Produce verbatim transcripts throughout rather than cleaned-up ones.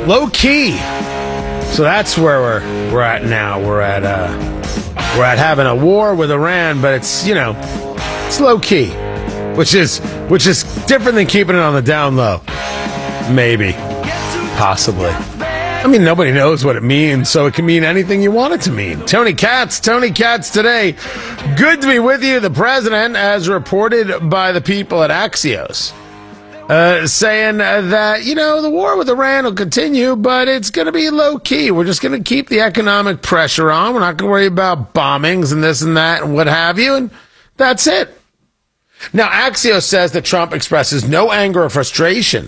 low key. So that's where we're we're at now. We're at uh, we're at having a war with Iran, but it's, you know, it's low key, which is which is different than keeping it on the down low. Maybe, possibly. I mean, nobody knows what it means, so it can mean anything you want it to mean. Tony Katz, Tony Katz today. Good to be with you. The president, as reported by the people at Axios, uh, saying uh, that, you know, the war with Iran will continue, but it's going to be low key. We're just going to keep the economic pressure on. We're not going to worry about bombings and this and that and what have you, and that's it. Now, Axios says that Trump expresses no anger or frustration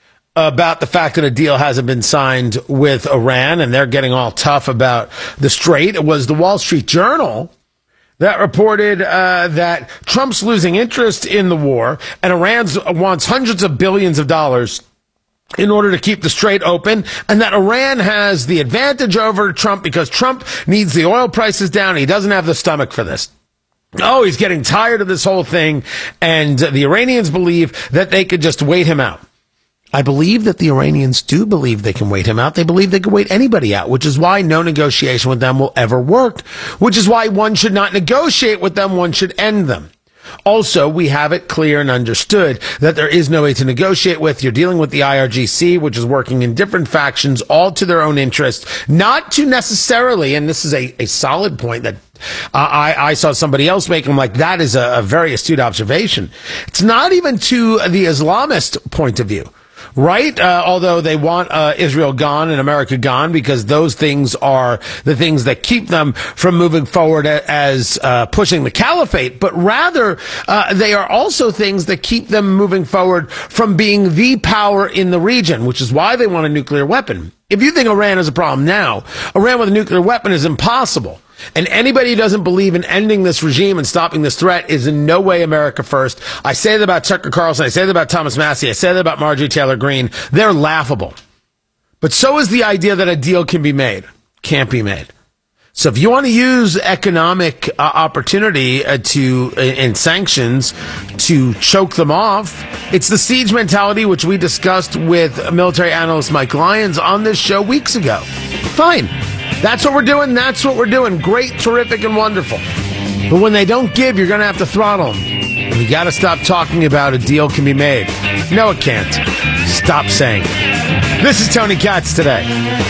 about the fact that a deal hasn't been signed with Iran, and they're getting all tough about the Strait. It was the Wall Street Journal that reported uh, that Trump's losing interest in the war, and Iran wants hundreds of billions of dollars in order to keep the Strait open, and that Iran has the advantage over Trump because Trump needs the oil prices down. He doesn't have the stomach for this. Oh, he's getting tired of this whole thing, and the Iranians believe that they could just wait him out. I believe that the Iranians do believe they can wait him out. They believe they can wait anybody out, which is why no negotiation with them will ever work, which is why one should not negotiate with them. One should end them. Also, we have it clear and understood that there is no way to negotiate with. You're dealing with the I R G C, which is working in different factions, all to their own interest, not to necessarily, and this is a, a solid point that uh, I, I saw somebody else make. I'm like, that is a, a very astute observation. It's not even to the Islamist point of view. Right? Uh, although they want uh, Israel gone and America gone, because those things are the things that keep them from moving forward as uh, pushing the caliphate. But rather, uh, they are also things that keep them moving forward from being the power in the region, which is why they want a nuclear weapon. If you think Iran is a problem now, Iran with a nuclear weapon is impossible. And anybody who doesn't believe in ending this regime and stopping this threat is in no way America first. I say that about Tucker Carlson. I say that about Thomas Massie. I say that about Marjorie Taylor Greene. They're laughable. But so is the idea that a deal can be made. Can't be made. So if you want to use economic uh, opportunity uh, to uh, and sanctions to choke them off, it's the siege mentality, which we discussed with military analyst Mike Lyons on this show weeks ago. Fine. That's what we're doing. That's what we're doing. Great, terrific, and wonderful. But when they don't give, you're going to have to throttle them. And we got to stop talking about a deal can be made. No, it can't. Stop saying it. This is Tony Katz today.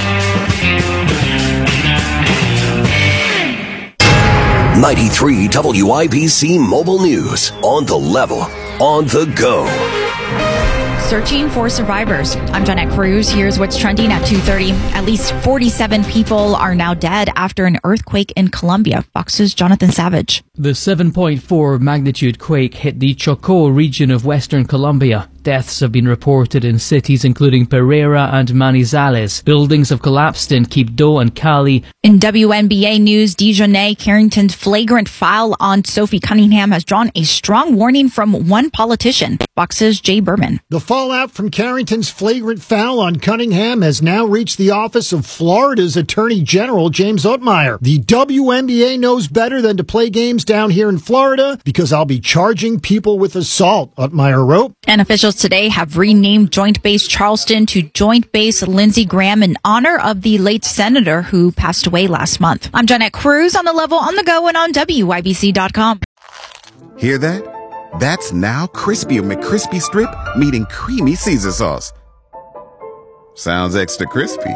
ninety-three W I B C Mobile News. On the level. On the go. Searching for survivors. I'm Jeanette Cruz. Here's what's trending at two thirty. At least forty-seven people are now dead after an earthquake in Colombia. Fox's Jonathan Savage. The seven point four magnitude quake hit the Chocó region of western Colombia. Deaths have been reported in cities including Pereira and Manizales. Buildings have collapsed in Quibdó and Cali. In W N B A news, Dejournay Carrington's flagrant foul on Sophie Cunningham has drawn a strong warning from one politician. Fox's Jay Berman. The fallout from Carrington's flagrant foul on Cunningham has now reached the office of Florida's Attorney General James Ottmeyer. The W N B A knows better than to play games down here in Florida because I'll be charging people with assault, Ottmeyer wrote. And officials today have renamed Joint Base Charleston to Joint Base Lindsey Graham in honor of the late senator who passed away last month. I'm Jeanette Cruz on the level, on the go, and on W I B C dot com. Hear that? That's now Crispy McCrispy Strip meeting Creamy Caesar Sauce. Sounds extra crispy.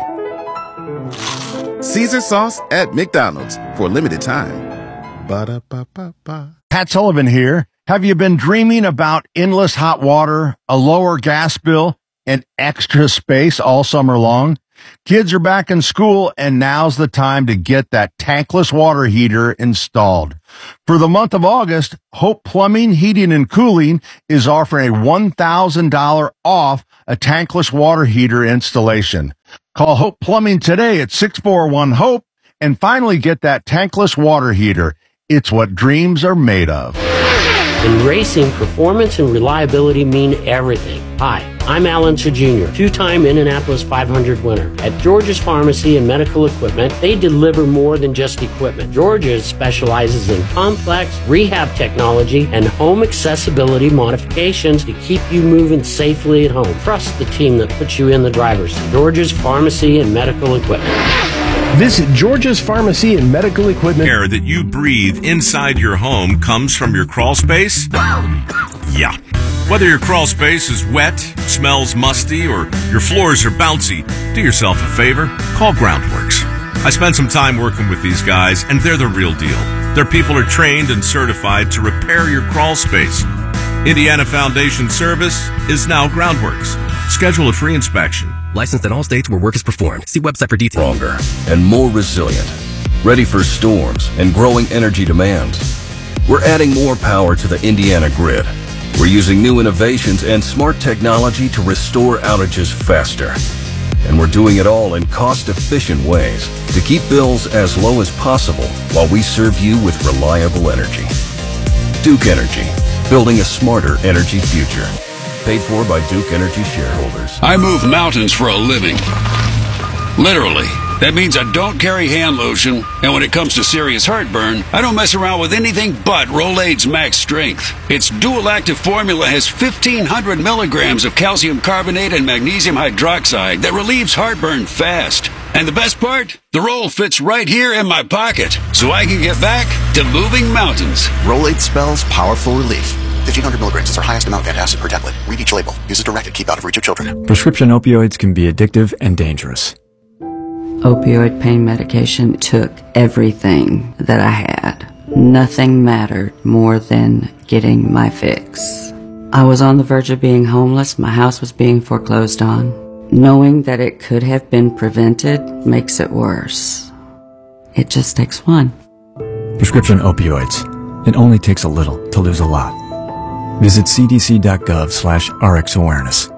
Caesar Sauce at McDonald's for a limited time. Ba-da-ba-ba-ba. Pat Sullivan here. Have you been dreaming about endless hot water, a lower gas bill, and extra space all summer long? Kids are back in school, and now's the time to get that tankless water heater installed. For the month of August, Hope Plumbing, Heating, and Cooling is offering a one thousand dollars off a tankless water heater installation. Call Hope Plumbing today at six four one HOPE and finally get that tankless water heater. It's what dreams are made of. In racing, performance and reliability mean everything. Hi, I'm Alan Sir Junior, two-time Indianapolis five hundred winner. At George's Pharmacy and Medical Equipment, they deliver more than just equipment. George's specializes in complex rehab technology and home accessibility modifications to keep you moving safely at home. Trust the team that puts you in the driver's seat. George's Pharmacy and Medical Equipment. Visit George's Pharmacy and Medical Equipment. Air that you breathe inside your home comes from your crawl space? Yeah. Whether your crawl space is wet, smells musty, or your floors are bouncy, do yourself a favor, call Groundworks. I spent some time working with these guys, and they're the real deal. Their people are trained and certified to repair your crawl space. Indiana Foundation Service is now Groundworks. Schedule a free inspection. Licensed in all states where work is performed. See website for details. Stronger and more resilient, ready for storms and growing energy demands. We're adding more power to the Indiana grid. We're using new innovations and smart technology to restore outages faster. And we're doing it all in cost-efficient ways to keep bills as low as possible while we serve you with reliable energy. Duke Energy, building a smarter energy future. Paid for by Duke Energy shareholders. I move mountains for a living. Literally. That means I don't carry hand lotion, and when it comes to serious heartburn, I don't mess around with anything but Rolaids Max Strength. Its dual-active formula has fifteen hundred milligrams of calcium carbonate and magnesium hydroxide that relieves heartburn fast. And the best part? The roll fits right here in my pocket, so I can get back to moving mountains. Rolaids spells powerful relief. fifteen hundred milligrams is our highest amount of antacid per tablet. Read each label. Use as directed. Keep out of reach of children. Prescription opioids can be addictive and dangerous. Opioid pain medication took everything that I had. Nothing mattered more than getting my fix. I was on the verge of being homeless. My house was being foreclosed on. Knowing that it could have been prevented makes it worse. It just takes one. Prescription opioids. It only takes a little to lose a lot. Visit c d c dot gov slash r x awareness.